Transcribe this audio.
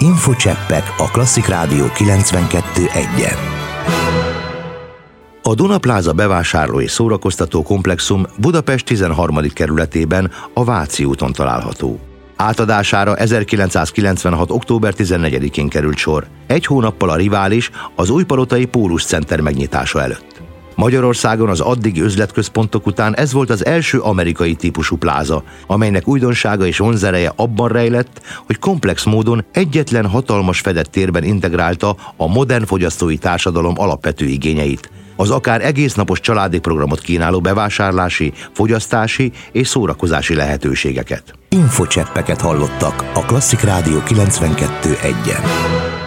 Infocseppek a Klasszik Rádió 92.1-en. A Duna Plaza bevásárló és szórakoztató komplexum Budapest 13. kerületében, a Váci úton található. Átadására 1996. október 14-én került sor, egy hónappal a rivális, az Újpalotai Pólus Center megnyitása előtt. Magyarországon az addigi üzletközpontok után ez volt az első amerikai típusú pláza, amelynek újdonsága és vonzereje abban rejlett, hogy komplex módon egyetlen hatalmas fedett térben integrálta a modern fogyasztói társadalom alapvető igényeit, az akár egésznapos családi programot kínáló bevásárlási, fogyasztási és szórakozási lehetőségeket. Infocseppeket hallottak a Klasszik Rádió 92.1-en.